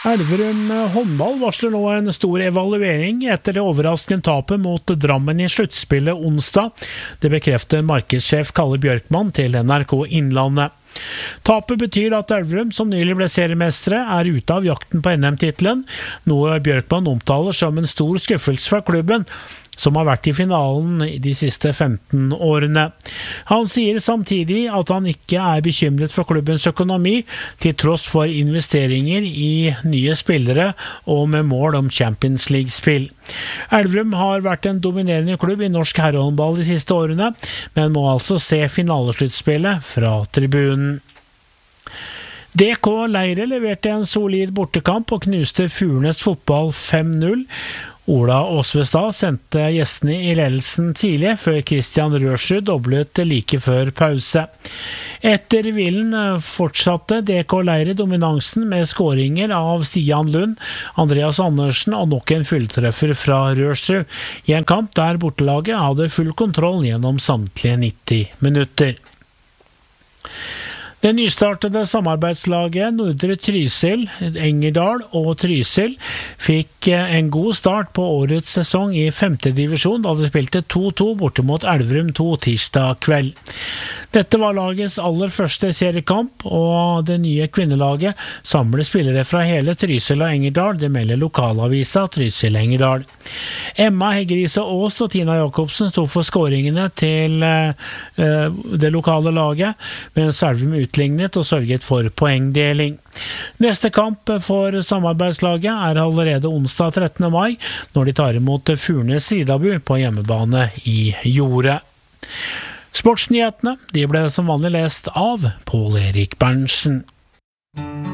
Elverum håndball varsler nå en stor evaluering etter det overraskende tapet mot Drammen i sluttspillet onsdag. Det bekrefter markedssjef Kalle Bjørkman til NRK Innlandet. Tapet betyr at Elverum, som nylig ble seriemestere, er ute av jakten på NM-titelen, noe Bjørkman omtaler som en stor skuffelse for klubben, som har vært i finalen de siste 15 årene. Han sier samtidig at han ikke er bekymret for klubbens økonomi, til tross for investeringer i nye spillere og med mål om Champions League-spill. Elverum har vært en dominerende klubb i norsk herrehåndball de siste årene, men må altså se finalesluttspillet fra tribunen. DK Leire leverte en solid bortekamp og knuste Furnes fotball 5-0. Ola Åsvestad sendte gjestene i ledelsen tidlig, før Christian Rørsrud doblet like før pause. Etter hvilen fortsatte DK Leire dominansen med skåringer av Stian Lund, Andreas Andersen og nok en fulltreffer fra Rørsrud, i en kamp der bortelaget hadde full kontroll gjennom samtlige 90 minutter. Det nystartede samarbeidslaget Nordre Trysil, Engerdal og Trysil fikk en god start på årets sesong i 5. divisjon da de spilte 2-2 borte mot Elverum 2 tirsdag kveld. Dette var lagets aller første seriekamp, og det nye kvinnelaget samler spillere fra hele Trysil og Engerdal, det melder lokalavisa Trysil Engerdal. Emma Hegrise Aas og Tina Jakobsen stod for skåringene til det lokale laget, mens Elverum utlignet og sørget for poengdeling. Neste kamp for samarbeidslaget er allerede onsdag 13. mai, når de tar imot Furnes Ridabu på hjemmebane i Jordet. Sportsnyhetene de ble som vanlig lest av Pål Erik Berntsen.